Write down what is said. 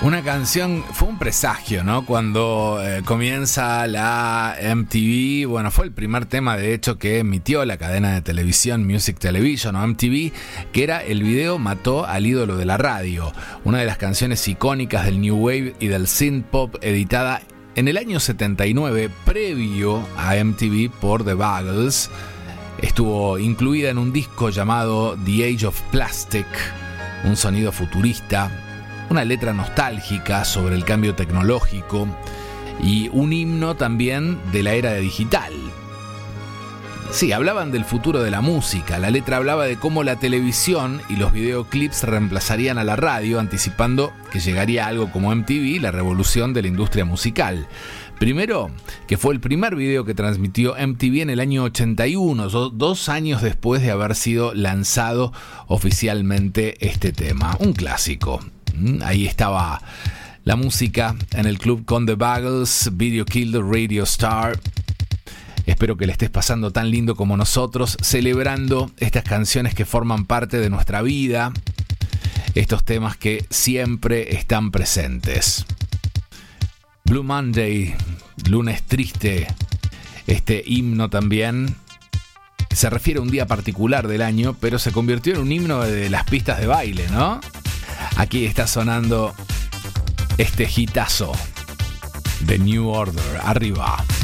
Una canción, fue un presagio, ¿no? Cuando comienza la MTV, bueno, fue el primer tema de hecho que emitió la cadena de televisión Music Television o MTV, que era El video mató al ídolo de la radio, una de las canciones icónicas del New Wave y del Synth Pop, editada en el año 79, previo a MTV por The Buggles. Estuvo incluida en un disco llamado The Age of Plastic, un sonido futurista, una letra nostálgica sobre el cambio tecnológico y un himno también de la era digital. Sí, hablaban del futuro de la música. La letra hablaba de cómo la televisión y los videoclips reemplazarían a la radio, anticipando que llegaría algo como MTV, la revolución de la industria musical. Primero, que fue el primer video que transmitió MTV en el año 81, 2 años después de haber sido lanzado oficialmente este tema. Un clásico. Ahí estaba la música en el club con The Buggles, Video Killed Radio Star. Espero que le estés pasando tan lindo como nosotros, celebrando estas canciones que forman parte de nuestra vida, estos temas que siempre están presentes. Blue Monday, lunes triste, este himno también se refiere a un día particular del año, pero se convirtió en un himno de las pistas de baile, ¿no? Aquí está sonando este hitazo de New Order. Arriba.